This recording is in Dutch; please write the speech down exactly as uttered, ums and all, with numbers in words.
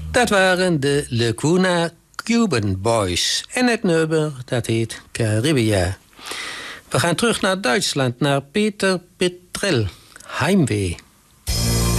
Dat waren de Lacuna Cuban Boys. En het nummer, dat heet Caribia. We gaan terug naar Duitsland, naar Peter Petrel. Heimwee.